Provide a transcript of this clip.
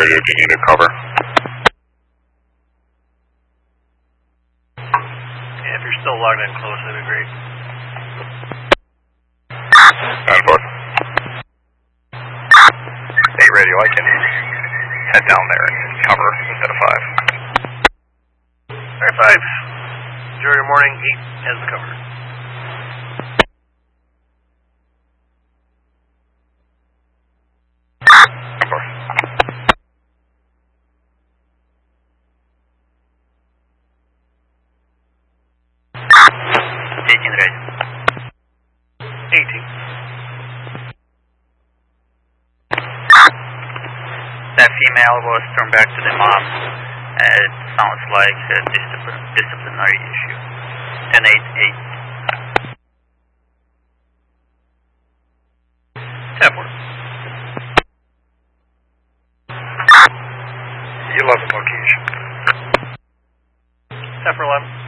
radio, do you need a cover? Yeah, if you're still logged in close, that'd be great. And forth. Hey, radio, I can head down there and cover instead of 5. Alright, 5. Enjoy your morning. 8 has the cover. That female was turned back to the mom. It sounds like a disciplinary issue. 10-8-8. Tepler. 11 location. Tepler 11.